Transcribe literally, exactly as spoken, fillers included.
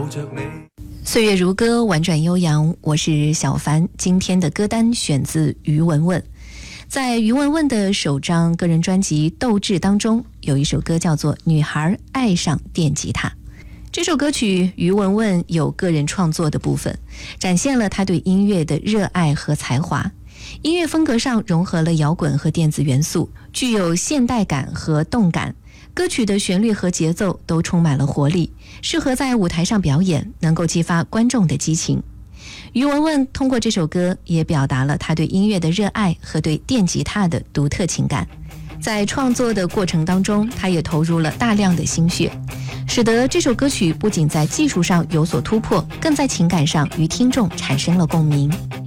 岁月如歌，婉转悠扬，我是小凡。今天的歌单选自于文文，在于文文的首张个人专辑《斗志》当中，有一首歌叫做《女孩爱上电吉他》。这首歌曲于文文有个人创作的部分，展现了他对音乐的热爱和才华。音乐风格上融合了摇滚和电子元素，具有现代感和动感。歌曲的旋律和节奏都充满了活力，适合在舞台上表演，能够激发观众的激情。于文文通过这首歌也表达了他对音乐的热爱和对电吉他的独特情感。在创作的过程当中，他也投入了大量的心血，使得这首歌曲不仅在技术上有所突破，更在情感上与听众产生了共鸣。